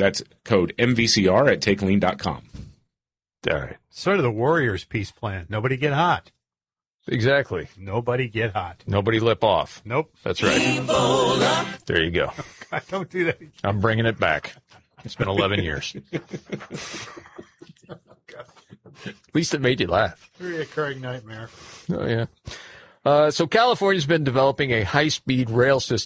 That's code MVCR at takelean.com. All right. Sort of the Warriors' peace plan. Nobody get hot. Exactly. Nobody get hot. Nobody lip off. Nope. That's right. Ebola. There you go. God, don't do that. I'm bringing it back. It's been 11 years. At least it made you laugh. Reoccurring nightmare. Oh, yeah. So California's been developing a high-speed rail system